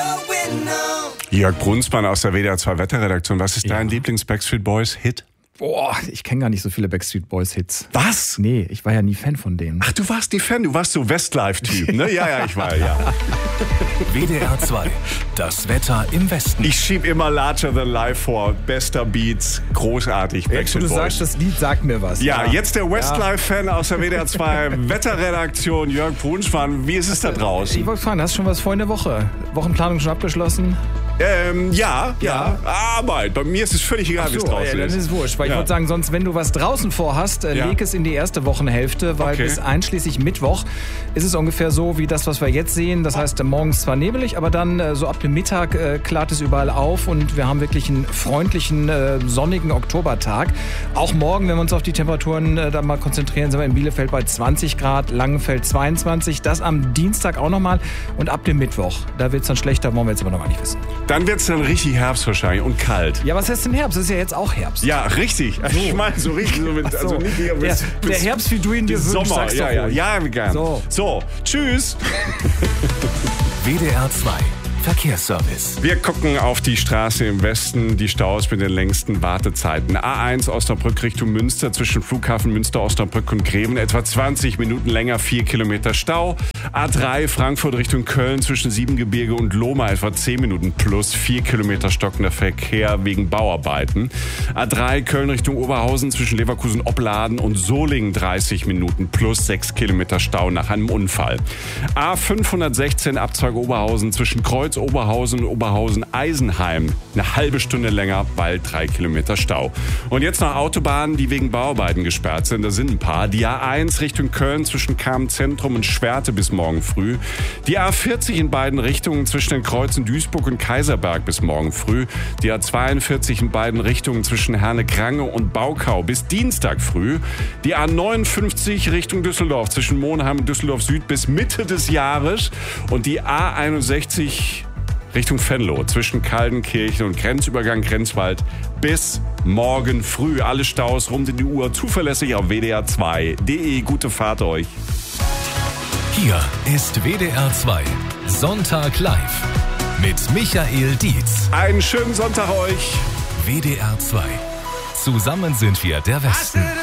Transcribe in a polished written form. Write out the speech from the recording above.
Jörg Brunsmann aus der WDR 2 Wetterredaktion. Was ist dein Lieblings-Backstreet Boys-Hit? Boah, ich kenne gar nicht so viele Backstreet Boys Hits. Was? Nee, ich war ja nie Fan von denen. Ach, du warst nie Fan, du warst so Westlife-Typ, ne? Ja, ich war, ja. WDR 2, das Wetter im Westen. Ich schieb immer Larger Than Life vor. Bester Beats, großartig, Backstreet Du Boys. sagst, das Lied sagt mir was. Ja, jetzt der Westlife-Fan aus der WDR 2 Wetterredaktion, Jörg Brunsmann. Wie ist es da draußen? Ich wollte fragen, hast du schon was vor in der Woche? Wochenplanung schon abgeschlossen? Ja. Aber bei mir ist es völlig egal, wie es draußen dann ist es wurscht. Weil ich wollte sagen, sonst, wenn du was draußen vorhast, leg es in die erste Wochenhälfte, weil bis einschließlich Mittwoch ist es ungefähr so wie das, was wir jetzt sehen. Das heißt, morgens zwar nebelig, aber dann so ab dem Mittag klart es überall auf und wir haben wirklich einen freundlichen, sonnigen Oktobertag. Auch morgen, wenn wir uns auf die Temperaturen da mal konzentrieren, sind wir in Bielefeld bei 20 Grad, Langenfeld 22. Das am Dienstag auch nochmal und ab dem Mittwoch, da wird es dann schlechter, wollen wir jetzt aber noch gar nicht wissen. Dann wird es dann richtig Herbst wahrscheinlich und kalt. Ja, was heißt denn Herbst? Das ist ja jetzt auch Herbst. Ja, richtig. So. Ich meine so richtig. So mit, also nicht hier bis der Herbst, wie du ihn dir wünschst, Sommer. sagst Ja, wie gern. So, tschüss. WDR 2, Verkehrsservice. Wir gucken auf die Straße im Westen, die Staus mit den längsten Wartezeiten. A1 Osnabrück Richtung Münster zwischen Flughafen Münster, Osnabrück und Greven etwa 20 Minuten länger, 4 Kilometer Stau. A3 Frankfurt Richtung Köln zwischen Siebengebirge und Lohmar etwa 10 Minuten plus 4 Kilometer stockender Verkehr wegen Bauarbeiten. A3 Köln Richtung Oberhausen zwischen Leverkusen Opladen und Solingen 30 Minuten plus 6 Kilometer Stau nach einem Unfall. A516 Abzweig Oberhausen zwischen Kreuz Oberhausen und Oberhausen-Eisenheim. Eine halbe Stunde länger, bald 3 Kilometer Stau. Und jetzt noch Autobahnen, die wegen Bauarbeiten gesperrt sind. Da sind ein paar. Die A1 Richtung Köln zwischen Cham-Zentrum und Schwerte bis morgen früh. Die A40 in beiden Richtungen zwischen den Kreuzen Duisburg und Kaiserberg bis morgen früh. Die A42 in beiden Richtungen zwischen Herne-Krange und Baukau bis Dienstag früh. Die A59 Richtung Düsseldorf zwischen Monheim und Düsseldorf Süd bis Mitte des Jahres. Und die A61 Richtung Venlo zwischen Kaldenkirchen und Grenzübergang Grenzwald bis morgen früh. Alle Staus rund in die Uhr zuverlässig auf WDR2.de. Gute Fahrt euch. Hier ist WDR 2 Sonntag live mit Michael Dietz. Einen schönen Sonntag euch. WDR 2. Zusammen sind wir der Westen.